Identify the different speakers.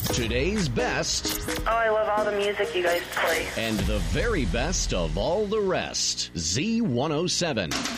Speaker 1: Today's best.
Speaker 2: Oh, I love all the music you guys play.
Speaker 1: And the very best of all the rest. Z107.